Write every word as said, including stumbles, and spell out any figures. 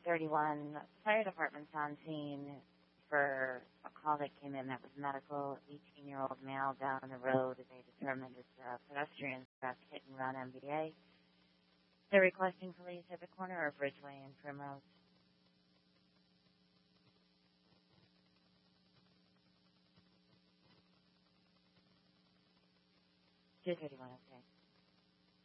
thirty-one, fire department's on scene for a call that came in that was medical. eighteen-year-old male down the road. They determined it's a pedestrian theft hit and run M V A. They're requesting police at the corner of Ridgeway and Primrose. two thirty-one, okay.